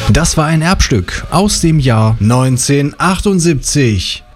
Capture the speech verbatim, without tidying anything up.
Das war ein Erbstück aus dem Jahr neunzehnhundertachtundsiebzig.